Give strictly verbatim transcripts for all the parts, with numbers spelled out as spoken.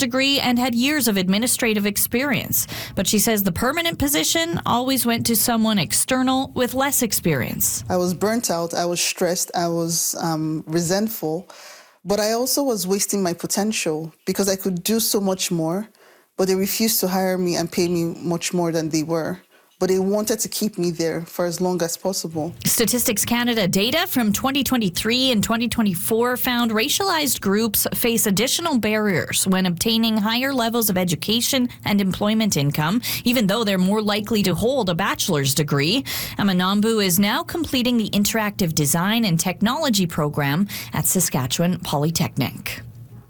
degree and had years of administrative experience. But she says the permanent position always went to someone external with less experience. I was burnt out, I was stressed, I was um, resentful, but I also was wasting my potential because I could do so much more, but they refused to hire me and pay me much more than they were. But they wanted to keep me there for as long as possible. Statistics Canada data from twenty twenty-three and twenty twenty-four found racialized groups face additional barriers when obtaining higher levels of education and employment income, even though they're more likely to hold a bachelor's degree. Emma Nambu is now completing the Interactive Design and Technology program at Saskatchewan Polytechnic.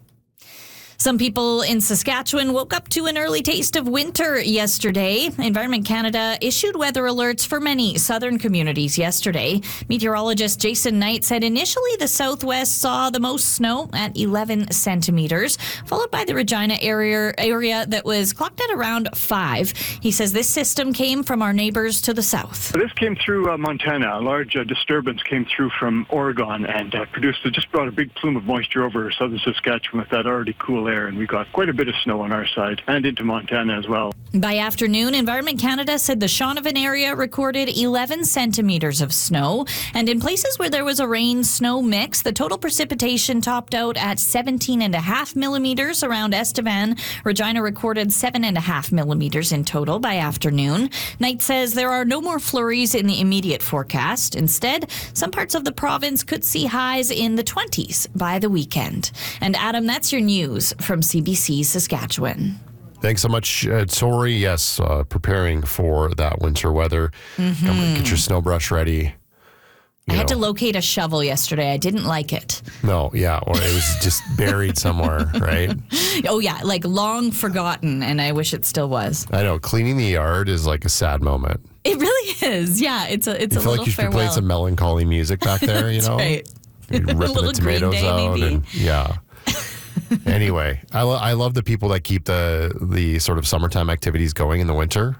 Some people in Saskatchewan woke up to an early taste of winter yesterday. Environment Canada issued weather alerts for many southern communities yesterday. Meteorologist Jason Knight said initially the southwest saw the most snow at eleven centimeters, followed by the Regina area, area that was clocked at around five. He says this system came from our neighbors to the south. This came through uh, Montana. A large uh, disturbance came through from Oregon and uh, produced, uh, just brought a big plume of moisture over southern Saskatchewan with that already cool air. And we got quite a bit of snow on our side and into Montana as well. By afternoon, Environment Canada said the Shaunavon area recorded eleven centimeters of snow. And in places where there was a rain-snow mix, the total precipitation topped out at seventeen and a half millimeters around Estevan. Regina recorded seven and a half millimeters in total by afternoon. Knight says there are no more flurries in the immediate forecast. Instead, some parts of the province could see highs in the twenties by the weekend. And Adam, that's your news from C B C Saskatchewan. Thanks so much, uh, Tori. Yes, uh, preparing for that winter weather. Mm-hmm. Come on, get your snow brush ready. I had know. to locate a shovel yesterday. I didn't like it. No, yeah, or it was just buried somewhere, right? Oh, yeah, like long forgotten, and I wish it still was. I know. Cleaning the yard is like a sad moment. It really is. Yeah, it's a it's you a feel little like you should farewell. play some melancholy music back there, you know? Right. You're ripping the tomatoes Day, out. maybe. And, yeah. Anyway, I, lo- I love the people that keep the the sort of summertime activities going in the winter.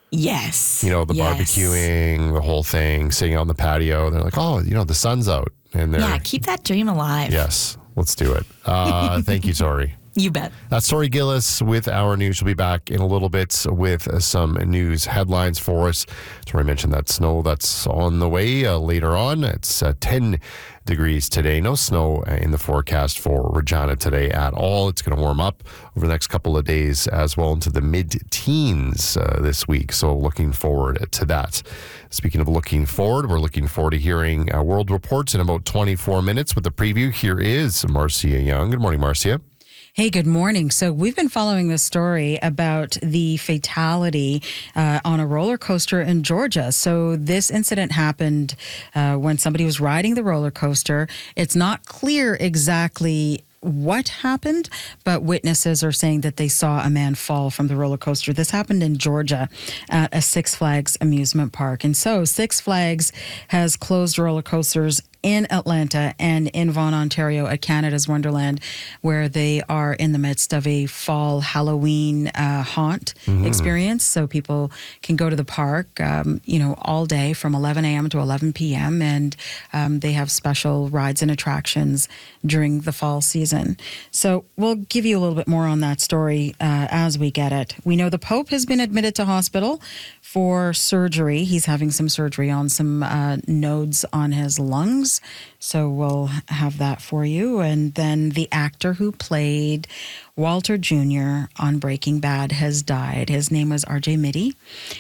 Yes. You know, the yes. barbecuing, the whole thing, sitting on the patio. They're like, oh, you know, the sun's out. And they're, yeah, keep that dream alive. Yes, let's do it. Uh, thank you, Tori. You bet. That's Tori Gillis with our news. She'll be back in a little bit with uh, some news headlines for us. Tori mentioned that snow that's on the way uh, later on. It's uh, ten degrees today. No snow in the forecast for Regina today at all. It's going to warm up over the next couple of days as well into the mid-teens uh, this week. So looking forward to that. Speaking of looking forward, we're looking forward to hearing uh, World Reports in about twenty-four minutes with the preview. Here is Marcia Young. Good morning, Marcia. Hey, good morning. So we've been following this story about the fatality uh, on a roller coaster in Georgia. So this incident happened uh, when somebody was riding the roller coaster. It's not clear exactly what happened, but witnesses are saying that they saw a man fall from the roller coaster. This happened in Georgia at a Six Flags amusement park. And so Six Flags has closed roller coasters in Atlanta and in Vaughan, Ontario at Canada's Wonderland, where they are in the midst of a fall Halloween uh, haunt mm-hmm. experience. So people can go to the park, um, you know, all day from eleven a.m. to eleven p.m. And um, they have special rides and attractions during the fall season. So we'll give you a little bit more on that story uh, as we get it. We know the Pope has been admitted to hospital for surgery. He's having some surgery on some uh, nodes on his lungs. So we'll have that for you. And then the actor who played Walter Junior on Breaking Bad has died. His name was R J Mitte.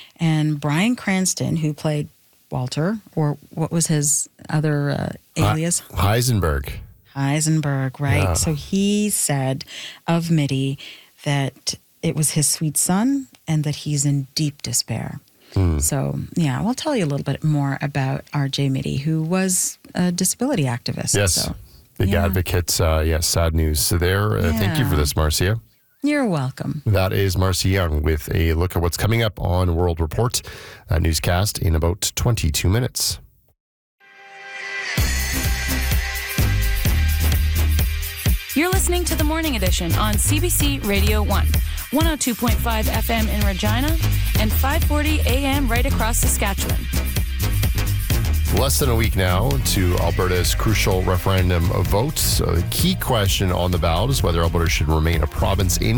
And Bryan Cranston, who played Walter, or what was his other uh, alias? Uh, Heisenberg. Heisenberg, right. Yeah. So he said of Mitte that it was his sweet son and that he's in deep despair. Hmm. So, yeah, we'll tell you a little bit more about R J Mitte, who was a disability activist. Yes, so, big yeah. advocate. Uh, yes, sad news so there. Uh, yeah. Thank you for this, Marcia. You're welcome. That is Marcia Young with a look at what's coming up on World Report. That newscast in about twenty-two minutes. You're listening to the Morning Edition on C B C Radio one, one oh two point five F M in Regina, and five forty A M right across Saskatchewan. Less than a week now to Alberta's crucial referendum vote. So the key question on the ballot is whether Alberta should remain a province in